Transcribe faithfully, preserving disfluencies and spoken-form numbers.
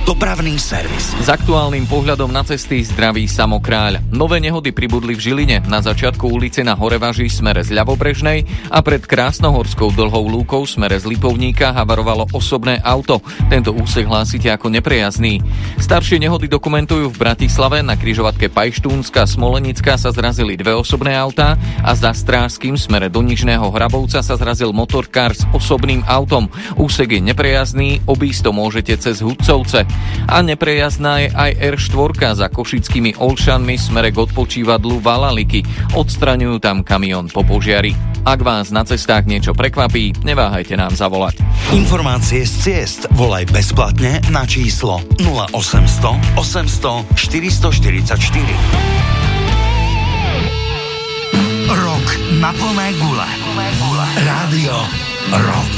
Dopravný servis. S aktuálnym pohľadom na cesty zdraví Samokráľ. Nové nehody pribudli v Žiline. Na začiatku ulice na Horevaži smere z Ľavobrežnej a pred Krásnohorskou dlhou lúkou smere z Lipovníka havarovalo osobné auto. Tento úsek hlásite ako neprejazdný. Staršie nehody dokumentujú v Bratislave. Na križovatke Pajštúnska Smolenická sa zrazili dve osobné autá a za Strážským smere do Nižného Hrabovca sa zrazil motorkár s osobným autom. Úsek je neprejazdný, obísť to môžete cez Hudcovce. A neprejazdná je aj er štyri za Košickými Olšanmi smere k odpočívadlu Valaliky. Odstraňujú tam kamión po požiari. Ak vás na cestách niečo prekvapí, neváhajte nám zavolať. Informácie z ciest volaj bezplatne na číslo nula osemsto osemsto štyristoštyridsaťštyri. Rok na plné gule. Rádio Rock.